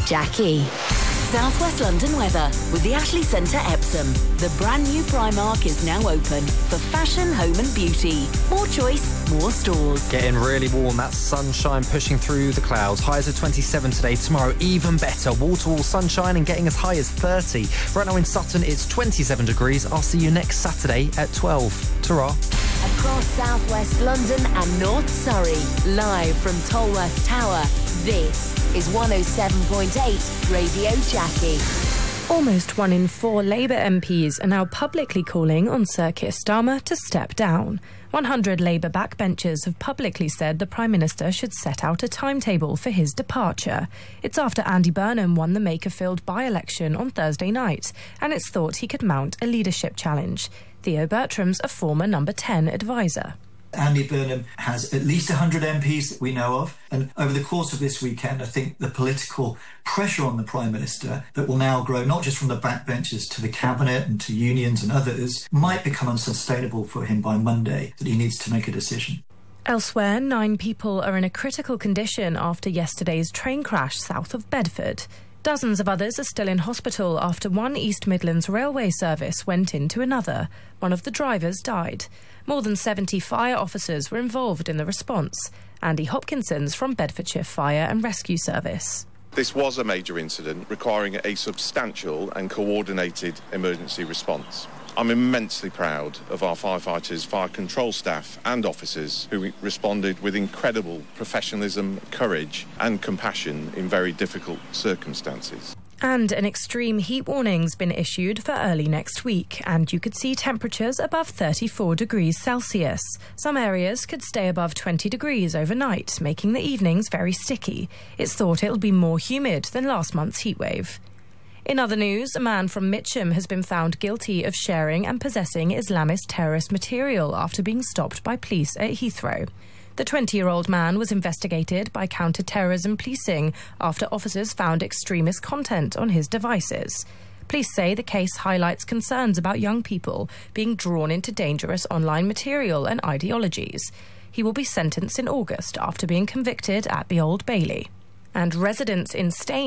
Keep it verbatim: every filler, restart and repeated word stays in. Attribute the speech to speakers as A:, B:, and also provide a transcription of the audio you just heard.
A: Jackie. South West London weather with the Ashley Centre Epsom. The brand new Primark is now open for fashion, home and beauty. More choice, more stores.
B: Getting really warm, that sunshine pushing through the clouds. Highs of twenty-seven today, tomorrow even better. Wall-to-wall sunshine and getting as high as thirty. Right now in Sutton it's twenty-seven degrees. I'll see you next Saturday at twelve. Ta-ra.
A: Across South West London and North Surrey, live from Tolworth Tower, this is one oh seven point eight Radio Jackie.
C: Almost one in four Labour M Ps are now publicly calling on Sir Keir Starmer to step down. one hundred Labour backbenchers have publicly said the Prime Minister should set out a timetable for his departure. It's after Andy Burnham won the Makerfield by-election on Thursday night, and it's thought he could mount a leadership challenge. Theo Bertram's a former number ten advisor.
D: Andy Burnham has at least one hundred M Ps that we know of, and over the course of this weekend I think the political pressure on the Prime Minister that will now grow not just from the backbenchers to the Cabinet and to unions and others might become unsustainable for him by Monday, that he needs to make a decision.
C: Elsewhere, nine people are in a critical condition after yesterday's train crash south of Bedford. Dozens of others are still in hospital after one East Midlands railway service went into another. One of the drivers died. More than seventy fire officers were involved in the response. Andy Hopkinson's from Bedfordshire Fire and Rescue Service.
E: This was a major incident requiring a substantial and coordinated emergency response. I'm immensely proud of our firefighters, fire control staff and officers who responded with incredible professionalism, courage and compassion in very difficult circumstances.
C: And an extreme heat warning's been issued for early next week, and you could see temperatures above thirty-four degrees Celsius. Some areas could stay above twenty degrees overnight, making the evenings very sticky. It's thought it'll be more humid than last month's heatwave. In other news, a man from Mitcham has been found guilty of sharing and possessing Islamist terrorist material after being stopped by police at Heathrow. The twenty-year-old man was investigated by counter-terrorism policing after officers found extremist content on his devices. Police say the case highlights concerns about young people being drawn into dangerous online material and ideologies. He will be sentenced in August after being convicted at the Old Bailey. And residents in Staines